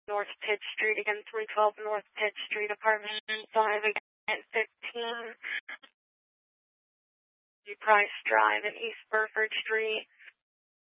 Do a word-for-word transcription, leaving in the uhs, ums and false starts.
North Pitt Street, again, three twelve North Pitt Street, apartment five, again, fifteen. Price Drive and East Burford Street.